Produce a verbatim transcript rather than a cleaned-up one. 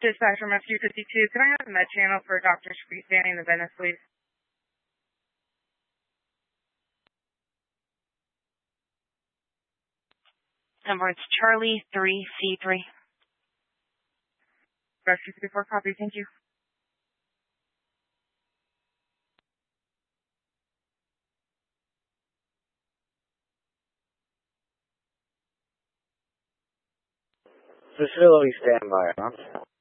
Dispatch from F two fifty-two. Can I have a med channel for Doctor Freestanding in the Venice, please? Number, it's Charlie three C three. Rescue fifty-four, copy. Thank you. Facility standby, huh?